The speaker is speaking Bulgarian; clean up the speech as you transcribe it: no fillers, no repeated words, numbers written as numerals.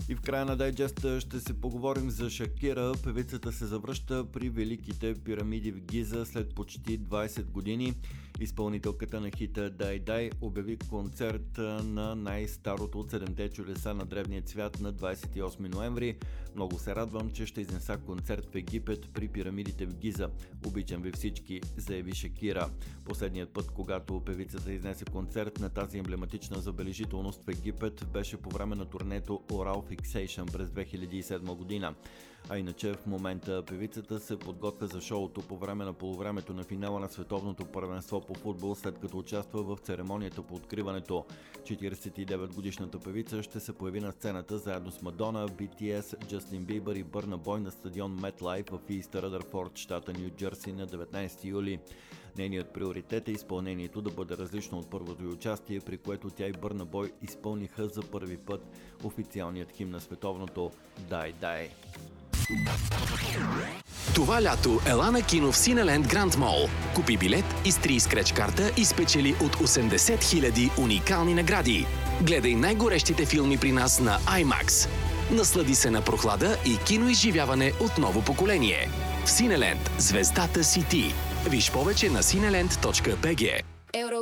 И в края на дайджеста ще се поговорим за Шакира. Певицата се завръща при Великите пирамиди в Гиза след почти 20 години. Изпълнителката на хита Дай Дай обяви концерт на най-старото от 7-те чудеса на древния свят на 28 ноември. Много се радвам, че ще изнеса концерт в Египет при пирамидите в Гиза. Обичам ви всички, заяви Шакира. Последният път, когато певицата изнесе концерт на тази емблематична забележителност в Египет, беше по време на турнето Oral Fixation през 2007 година. А иначе в момента певицата се подготвя за шоуто по време на полувремето на финала на световното първенство по футбол, след като участва в церемонията по откриването. 49-годишната певица ще се появи на сцената заедно с Мадона, BTS, Джастин Бибър и Бърна Бой на стадион MetLife в Ист Ръдърфорд, щата Ню Джерси на 19 юли. Нейният приоритет е изпълнението да бъде различно от първото й участие, при което тя и Бърна Бой изпълниха за първи път официалният химн на световното Дай Дай. Това лято ела на кино в Cineland Grand Mall. Купи билет, изтри скреч карта и спечели от 80 000 уникални награди. Гледай най-горещите филми при нас на IMAX. Наслади се на прохлада и киноизживяване от ново поколение. В Cineland звездата си ти. Виж повече на cineland.bg.